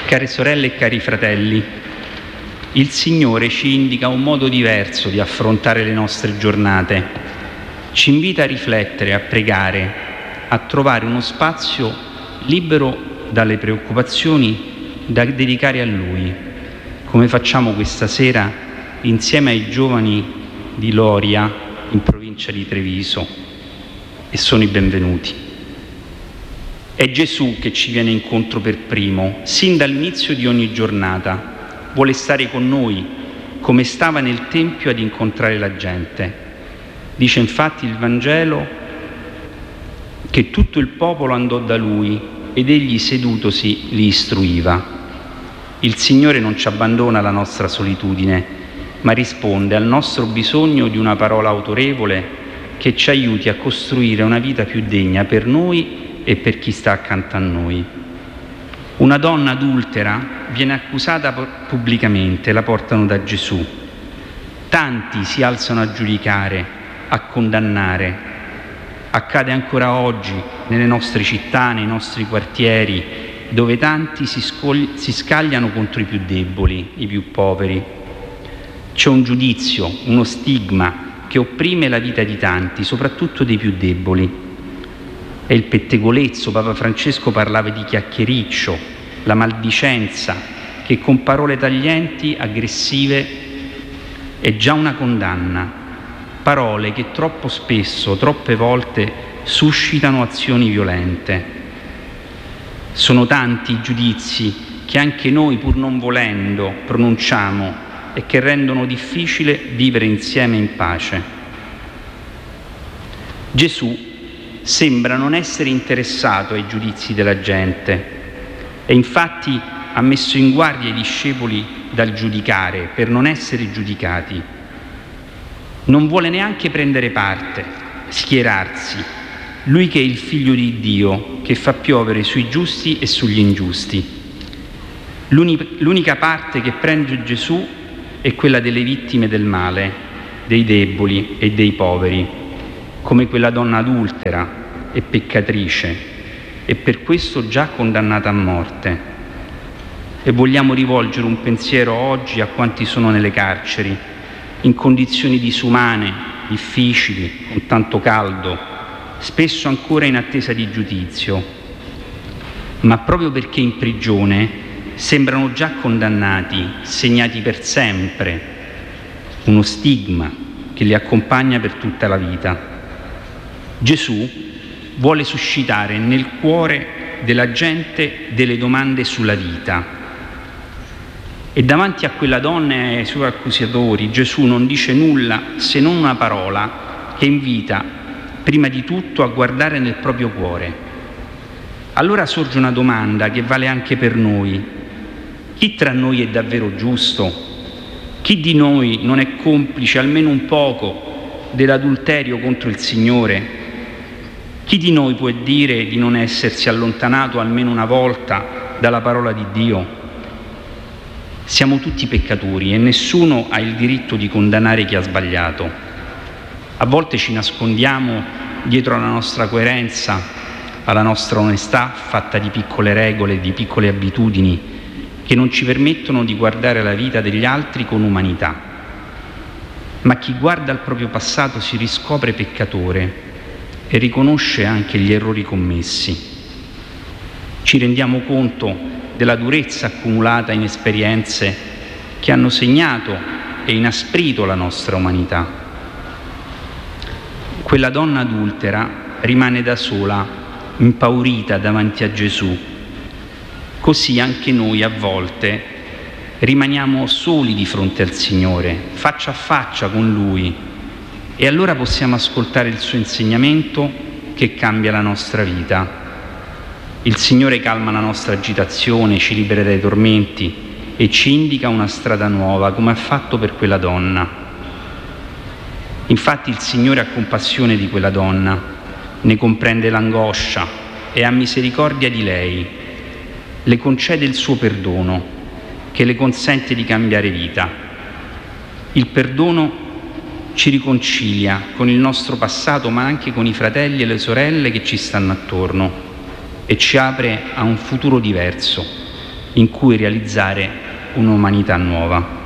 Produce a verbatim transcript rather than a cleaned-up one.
Care sorelle e cari fratelli, il Signore ci indica un modo diverso di affrontare le nostre giornate. Ci invita a riflettere, a pregare, a trovare uno spazio libero dalle preoccupazioni da dedicare a Lui, come facciamo questa sera insieme ai giovani di Loria in provincia di Treviso, e sono i benvenuti. È Gesù che ci viene incontro per primo, sin dall'inizio di ogni giornata. Vuole stare con noi, come stava nel Tempio ad incontrare la gente. Dice infatti il Vangelo che tutto il popolo andò da Lui ed Egli sedutosi li istruiva. Il Signore non ci abbandona alla nostra solitudine, ma risponde al nostro bisogno di una parola autorevole che ci aiuti a costruire una vita più degna per noi e per chi sta accanto a noi. Una donna adultera viene accusata pubblicamente, la portano da Gesù. Tanti si alzano a giudicare, a condannare. Accade ancora oggi nelle nostre città, nei nostri quartieri, dove tanti si, scogli- si scagliano contro i più deboli, i più poveri. C'è un giudizio, uno stigma che opprime la vita di tanti, soprattutto dei più deboli. È il pettegolezzo, Papa Francesco parlava di chiacchiericcio, la maldicenza che con parole taglienti, aggressive, è già una condanna. Parole che troppo spesso, troppe volte, suscitano azioni violente. Sono tanti i giudizi che anche noi, pur non volendo, pronunciamo e che rendono difficile vivere insieme in pace. Gesù sembra non essere interessato ai giudizi della gente e infatti ha messo in guardia i discepoli dal giudicare per non essere giudicati. Non vuole neanche prendere parte, schierarsi, lui che è il Figlio di Dio, che fa piovere sui giusti e sugli ingiusti. L'unica parte che prende Gesù è quella delle vittime del male, dei deboli e dei poveri, come quella donna adultera e peccatrice, e per questo già condannata a morte. E vogliamo rivolgere un pensiero oggi a quanti sono nelle carceri, in condizioni disumane, difficili, con tanto caldo, spesso ancora in attesa di giudizio. Ma proprio perché in prigione sembrano già condannati, segnati per sempre, uno stigma che li accompagna per tutta la vita. Gesù vuole suscitare nel cuore della gente delle domande sulla vita. E davanti a quella donna e ai suoi accusatori Gesù non dice nulla se non una parola che invita prima di tutto a guardare nel proprio cuore. Allora sorge una domanda che vale anche per noi. Chi tra noi è davvero giusto? Chi di noi non è complice almeno un poco dell'adulterio contro il Signore? Chi di noi può dire di non essersi allontanato almeno una volta dalla parola di Dio? Siamo tutti peccatori e nessuno ha il diritto di condannare chi ha sbagliato. A volte ci nascondiamo dietro alla nostra coerenza, alla nostra onestà fatta di piccole regole, di piccole abitudini che non ci permettono di guardare la vita degli altri con umanità. Ma chi guarda al proprio passato si riscopre peccatore e riconosce anche gli errori commessi. Ci rendiamo conto della durezza accumulata in esperienze che hanno segnato e inasprito la nostra umanità. Quella donna adultera rimane da sola, impaurita davanti a Gesù. Così anche noi a volte rimaniamo soli di fronte al Signore, faccia a faccia con Lui, e allora possiamo ascoltare il suo insegnamento che cambia la nostra vita. Il Signore calma la nostra agitazione, ci libera dai tormenti e ci indica una strada nuova, come ha fatto per quella donna. Infatti il Signore ha compassione di quella donna, ne comprende l'angoscia e ha misericordia di lei. Le concede il suo perdono, che le consente di cambiare vita. Il perdono ci riconcilia con il nostro passato, ma anche con i fratelli e le sorelle che ci stanno attorno, e ci apre a un futuro diverso, in cui realizzare un'umanità nuova.